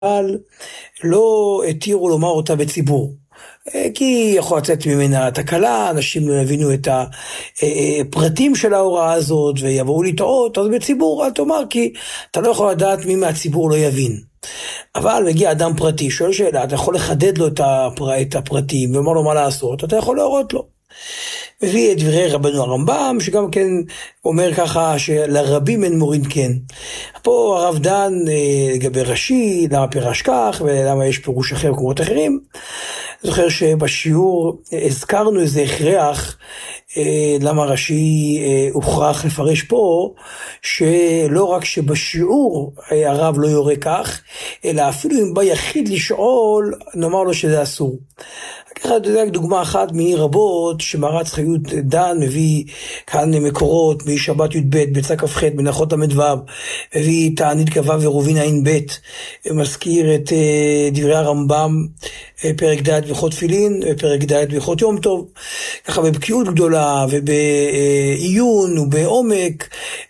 אבל לא התירו לומר אותה בציבור. כי יכול לצאת ממנה תקלה, אנשים לא יבינו את הפרטים של ההוראה הזאת ויבואו לטעות, אז בציבור אל תאמר, כי אתה לא יכול לדעת מי מהציבור לא יבין. אבל מגיע אדם פרטי, שואל שאלה, אתה יכול לחדד לו את הפרטים ואומר לו מה לעשות, אתה יכול להורות לו. מביא את דברי רבנו הרמב"ם, שגם כן אומר ככה שלרבים אין מורין כן. פה הרב דן לגבי רש"י, למה פירש כך ולמה יש פירוש אחר במקומות אחרים. זוכר שבשיעור הזכרנו איזה הכרח, למה רש"י הוכרח לפרש פה, שלא רק שבשיעור הרב לא יורה כך, אלא אפילו אם בא יחיד לשאול, נאמר לו שזה אסור. ככה דוגמה אחת מיני רבות, שמהר"ץ חיות דן מביא כאן מקורות משבת י"ב, ביצה כ"ח, מנחות ל"ו, מביא תענית כ"ו ורובין ע"ב, מזכיר את דברי הרמב"ם, פרק ד' בהלכות תפילין, פרק ד' בהלכות יום טוב, ככה בבקיאות גדולה ובעיון ובעומק,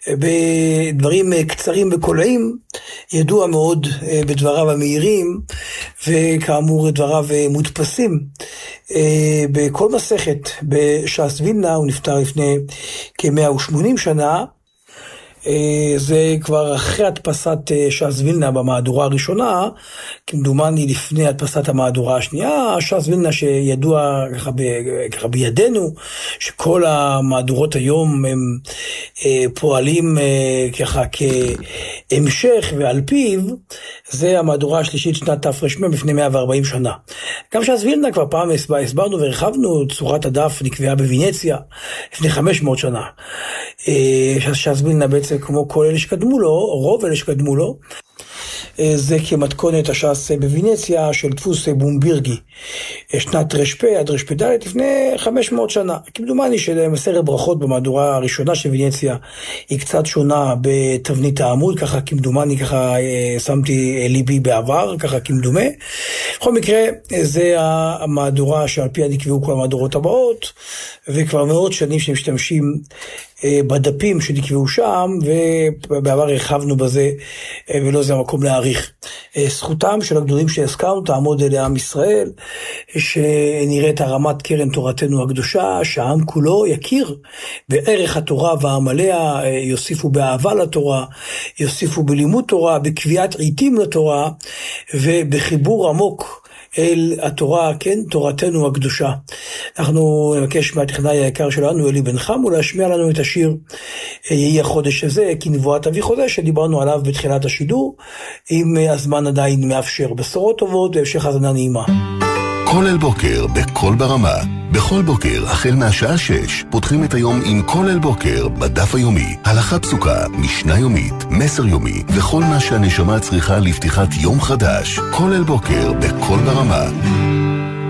בדברים קצרים וקולעים, ידוע מאוד בדבריו המהירים, וכאמור דבריו מודפסים בכל מסכת בש"ס וילנה. הוא נפטר לפני כ-180 שנה, זה כבר אחרי הדפסת ש"ס וילנה במהדורה הראשונה, כמדומני לפני הדפסת המהדורה השנייה. ש"ס וילנה שידוע ככה בידינו, שכל המהדורות היום הם פועלים ככה כהמשך, ועל פיו זה המהדורה השלישית שנת תר"מ לפני 140 שנה. גם ש"ס וילנה כבר פעם הסברנו והרחבנו, צורת הדף נקבעה בוונציה לפני 500 ש"נה. ש"ס וילנה בעצם כמו כל אלה שקדמו לו, רוב אלה שקדמו לו, זה כמתכונת הש"ס בוונציה של דפוס בומבירגי, שנת ר"פ עד ר"פ ד' לפני 500 שנה. כמדומני שמסכת ברכות במהדורה הראשונה של וונציה היא קצת שונה בתבנית העמוד, ככה כמדומני, ככה שמתי ליבי בעבר, ככה כמדומה. בכל מקרה, זה המהדורה שעל פיה נקבעו כל המהדורות הבאות, וכבר מאות שנים שמשתמשים בדפים שנקבעו שם, ובעבר הרחבנו בזה, ולא זה המקום להעריך. זכותם של הגדולים שהזכרנו תעמוד אל עם ישראל, שנראית הרמת קרן תורתנו הקדושה, שהעם כולו יכיר בערך התורה ועמליה, יוסיפו באהבה לתורה, יוסיפו בלימוד תורה, בקביעת עיתים לתורה, ובחיבור עמוק אל התורה, כן, תורתנו הקדושה. אנחנו נבקש מהטכנאי היקר שלנו, אלי בן חמו, להשמיע לנו את השיר יהי החודש הזה, כנבואת אבי חודש, שדיברנו עליו בתחילת השידור, אם הזמן עדיין מאפשר. בשורות טובות והמשך האזנה נעימה. כל אל בוקר בכל ברמה. בכל בוקר, החל מהשעה 6, פותחים את היום עם כל אל בוקר בדף היומי. הלכה פסוקה, משנה יומית, מסר יומי, וכל מה שהנשמה צריכה לפתיחת יום חדש. כל אל בוקר בכל ברמה.